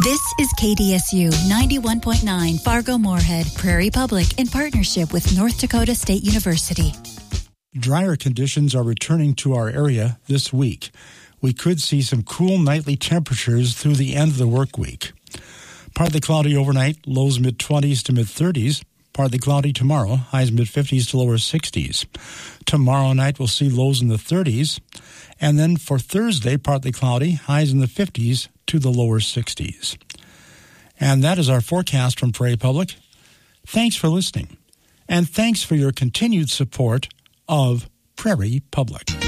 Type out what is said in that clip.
This is KDSU 91.9 Fargo-Moorhead, Prairie Public, in partnership with North Dakota State University. Drier conditions are returning to our area this week. We could see some cool nightly temperatures through the end of the work week. Partly cloudy overnight, lows mid-20s to mid-30s. Partly cloudy tomorrow, highs mid-50s to lower 60s. Tomorrow night we'll see lows in the 30s. And then for Thursday, partly cloudy, highs in the 50s to the lower 60s. And that is our forecast from Prairie Public. Thanks for listening. And thanks for your continued support of Prairie Public.